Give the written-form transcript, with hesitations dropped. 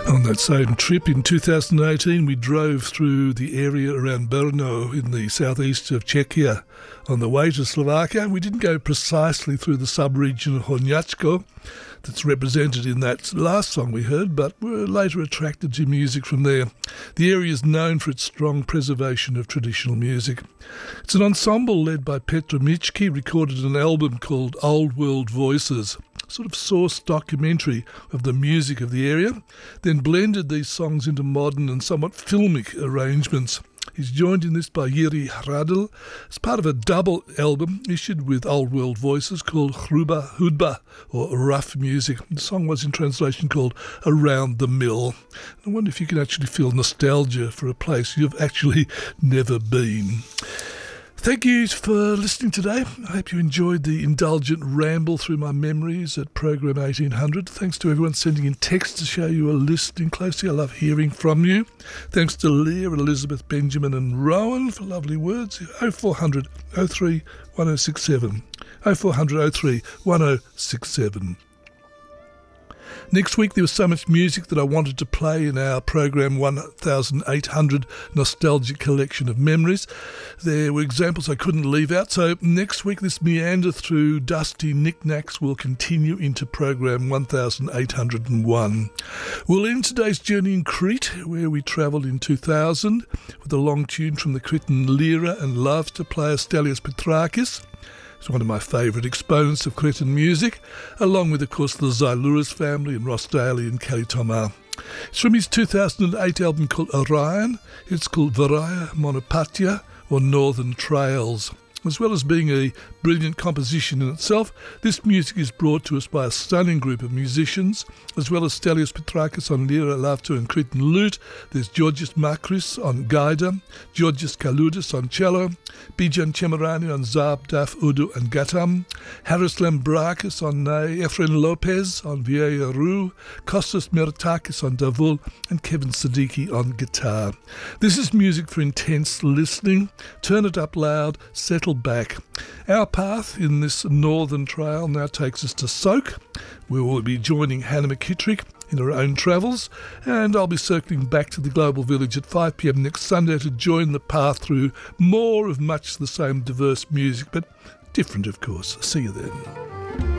On that same trip in 2018, we drove through the area around Brno in the southeast of Czechia. On the way to Slovakia, we didn't go precisely through the sub-region of Horňačko that's represented in that last song we heard, but were later attracted to music from there. The area is known for its strong preservation of traditional music. It's an ensemble led by Petr Michki, recorded an album called Old World Voices, sort of source documentary of the music of the area, then blended these songs into modern and somewhat filmic arrangements. He's joined in this by Jiří Hradl as part of a double album issued with Old World Voices called Hruba Hudba, or Rough Music. The song was in translation called Around the Mill. I wonder if you can actually feel nostalgia for a place you've actually never been. Thank you for listening today. I hope you enjoyed the indulgent ramble through my memories at Program 1800. Thanks to everyone sending in text to show you are listening closely. I love hearing from you. Thanks to Leah, Elizabeth, Benjamin and Rowan for lovely words. 0400 03 1067. 0400 03 1067. Next week there was so much music that I wanted to play in our program 1800 Nostalgic Collection of Memories. There were examples I couldn't leave out, so next week this meander through dusty knickknacks will continue into program 1801. We'll end today's journey in Crete, where we travelled in 2000 with a long tune from the Cretan Lyra and Love to player Stelios Petrakis. He's one of my favourite exponents of Cretan music, along with, of course, the Xylouris family and Ross Daly and Kelly Tomar. It's from his 2008 album called Orion. It's called Varaya Monopatia, or Northern Trails. As well as being a brilliant composition in itself, this music is brought to us by a stunning group of musicians, as well as Stelios Petrakis on Lyra, Lavto and Cretan lute. There's Georgios Makris on gaida, Georgios Kaloudis on cello, Bijan Chemirani on zarb, daf, udu and gatam, Haris Lambrakis on ney, Efren Lopez on vieja roux, Kostas Meritakis on davul and Kevin Siddiqui on guitar. This is music for intense listening. Turn it up loud, settle back. Our path in this northern trail now takes us to Soak, where we'll be joining Hannah McKittrick in her own travels, and I'll be circling back to the Global Village at 5 p.m. next Sunday to join the path through more of much the same diverse music, but different of course. See you then.